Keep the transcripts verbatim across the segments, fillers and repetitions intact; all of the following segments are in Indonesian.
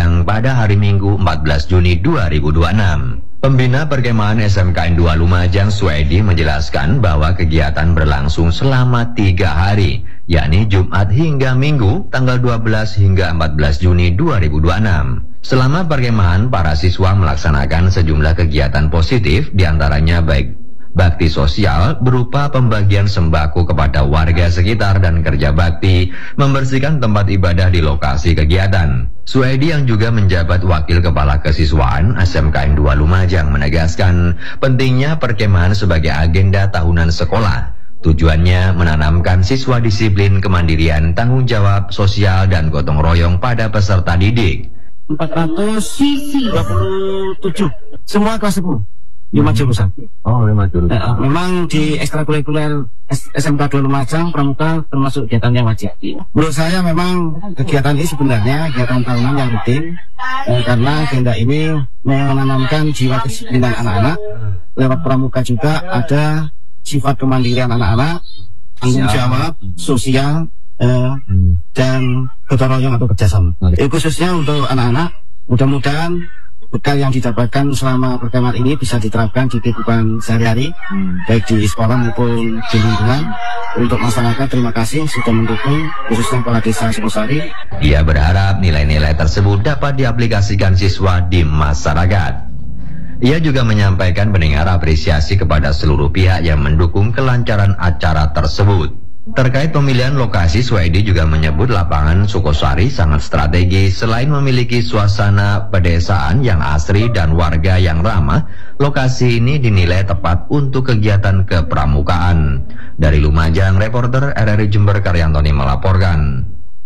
Lumajang pada hari Minggu empat belas Juni dua ribu dua puluh enam. Pembina perkemahan S M K N dua Lumajang Suedi menjelaskan bahwa kegiatan berlangsung selama tiga hari, yakni Jumat hingga Minggu tanggal dua belas hingga empat belas Juni dua ribu dua puluh enam. Selama perkemahan, para siswa melaksanakan sejumlah kegiatan positif, diantaranya baik bakti sosial berupa pembagian sembako kepada warga sekitar dan kerja bakti, membersihkan tempat ibadah di lokasi kegiatan. Suedi yang juga menjabat Wakil Kepala Kesiswaan S M K N dua Lumajang menegaskan pentingnya perkemahan sebagai agenda tahunan sekolah. Tujuannya menanamkan siswa disiplin, kemandirian, tanggung jawab sosial, dan gotong royong pada peserta didik. empat ratus dua puluh tujuh, semua kelas sepuluh. lima jurusan. Oh, lima jurusan. Nah, memang di ekstrakurikuler S M K dua Lumajang Pramuka termasuk kegiatan yang wajib. Menurut saya memang kegiatan ini sebenarnya kegiatan tahunan yang rutin, eh, karena agenda ini menanamkan jiwa kedisiplinan anak-anak. Lewat Pramuka juga ada sifat kemandirian anak-anak, tanggung jawab sosial, eh, dan gotong royong atau kerjasama. Eh, khususnya untuk anak-anak, mudah-mudahan bekal yang didapatkan selama perkemahan ini bisa diterapkan di kehidupan sehari-hari, hmm. baik di sekolah maupun di lingkungan. Untuk masyarakat, terima kasih sudah mendukung, khususnya Kepala Desa Sukosari. Ia berharap nilai-nilai tersebut dapat diaplikasikan siswa di masyarakat. Ia juga menyampaikan mendengar apresiasi kepada seluruh pihak yang mendukung kelancaran acara tersebut. Terkait pemilihan lokasi, Suedi juga menyebut lapangan Sukosari sangat strategis. Selain memiliki suasana pedesaan yang asri dan warga yang ramah, lokasi ini dinilai tepat untuk kegiatan kepramukaan. Dari Lumajang, reporter R R I Jember Karyantoni melaporkan.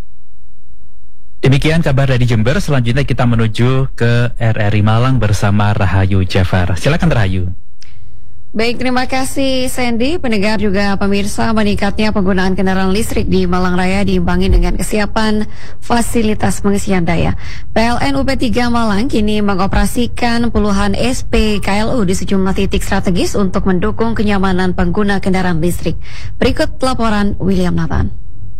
Demikian kabar dari Jember. Selanjutnya kita menuju ke R R I Malang bersama Rahayu Jafar. Silakan Rahayu. Baik, terima kasih Sandy. Pendengar juga pemirsa, meningkatnya penggunaan kendaraan listrik di Malang Raya diimbangi dengan kesiapan fasilitas pengisian daya. P L N U P tiga Malang kini mengoperasikan puluhan S P K L U di sejumlah titik strategis untuk mendukung kenyamanan pengguna kendaraan listrik. Berikut laporan William Nathan.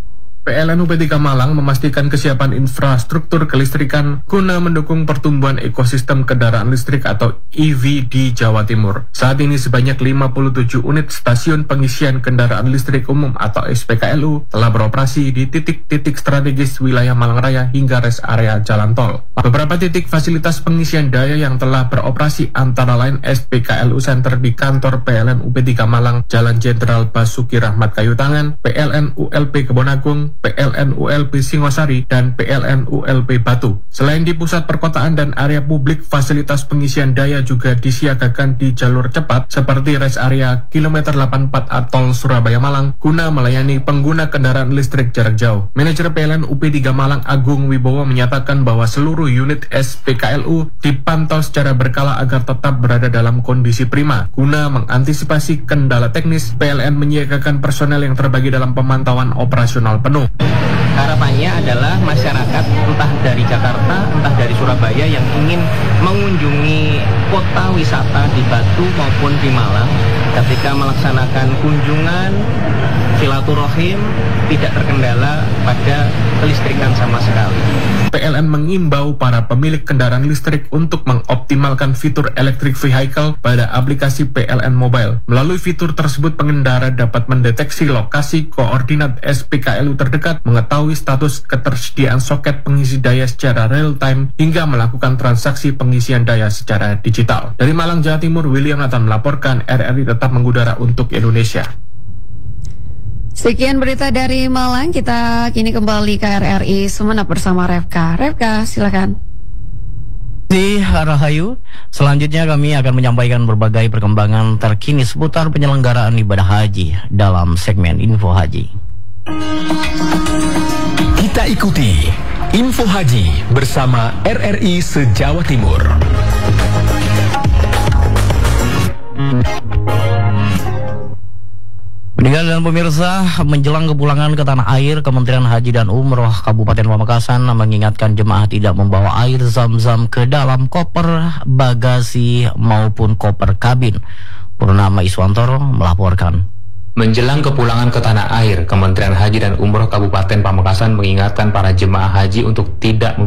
P L N U P tiga Malang memastikan kesiapan infrastruktur kelistrikan guna mendukung pertumbuhan ekosistem kendaraan listrik atau E V di Jawa Timur. Saat ini sebanyak lima puluh tujuh unit stasiun pengisian kendaraan listrik umum atau S P K L U telah beroperasi di titik-titik strategis wilayah Malang Raya hingga rest area jalan tol. Beberapa titik fasilitas pengisian daya yang telah beroperasi antara lain S P K L U Center di kantor P L N U P tiga Malang, Jalan Jenderal Basuki Rahmat Kayutangan, P L N U L P Kebonagung, P L N U L P Singosari, dan P L N U L P Batu. Selain di pusat perkotaan dan area publik, fasilitas pengisian daya juga disiagakan di jalur cepat seperti rest area kilometer delapan puluh empat Tol Surabaya Malang guna melayani pengguna kendaraan listrik jarak jauh. Manajer P L N U P tiga Malang Agung Wibowo menyatakan bahwa seluruh unit S P K L U dipantau secara berkala agar tetap berada dalam kondisi prima. Guna mengantisipasi kendala teknis, P L N menyiagakan personel yang terbagi dalam pemantauan operasional penuh. Harapannya adalah masyarakat entah dari Jakarta, entah dari Surabaya yang ingin mengunjungi kota wisata di Batu maupun di Malang, ketika melaksanakan kunjungan silaturahim tidak terkendala pada kelistrikan sama sekali. P L N mengimbau para pemilik kendaraan listrik untuk mengoptimalkan fitur electric vehicle pada aplikasi P L N Mobile. Melalui fitur tersebut, pengendara dapat mendeteksi lokasi koordinat S P K L U terdekat, mengetahui status ketersediaan soket pengisi daya secara real time, hingga melakukan transaksi pengisian daya secara digital. Dari Malang, Jawa Timur, William Nathan melaporkan. R R I tetap mengudara untuk Indonesia. Sekian berita dari Malang, kita kini kembali ke R R I Sumeneb bersama Revka. Revka, silakan. Di Rahayu, selanjutnya kami akan menyampaikan berbagai perkembangan terkini seputar penyelenggaraan ibadah haji dalam segmen Info Haji. Kita ikuti Info Haji bersama R R I se-Jawa Timur. Pendengar dan pemirsa, menjelang kepulangan ke tanah air, Kementerian Haji dan Umroh Kabupaten Pamekasan mengingatkan jemaah tidak membawa air zam-zam ke dalam koper, bagasi maupun koper kabin. Purnama Iswantoro melaporkan. Menjelang kepulangan ke tanah air, Kementerian Haji dan Umroh Kabupaten Pamekasan mengingatkan para jemaah haji untuk tidak